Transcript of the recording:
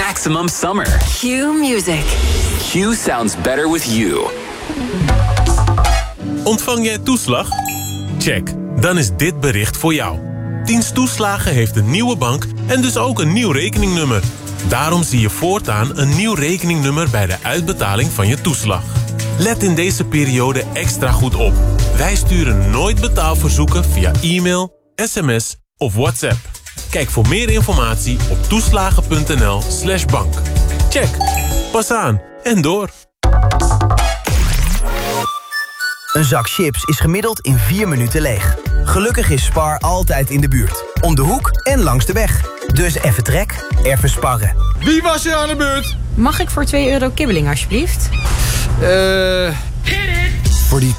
maximum summer. Q Music. Q sounds better with you. Ontvang jij toeslag? Check. Dan is dit bericht voor jou. Dienst Toeslagen heeft een nieuwe bank en dus ook een nieuw rekeningnummer. Daarom zie je voortaan een nieuw rekeningnummer bij de uitbetaling van je toeslag. Let in deze periode extra goed op. Wij sturen nooit betaalverzoeken via e-mail, sms of WhatsApp. Kijk voor meer informatie op toeslagen.nl/bank. Check. Pas aan en door. Een zak chips is gemiddeld in 4 minuten leeg. Gelukkig is Spar altijd in de buurt. Om de hoek en langs de weg. Dus even trek, even sparren. Wie was er aan de beurt? Mag ik voor €2 kibbeling alsjeblieft? Voor die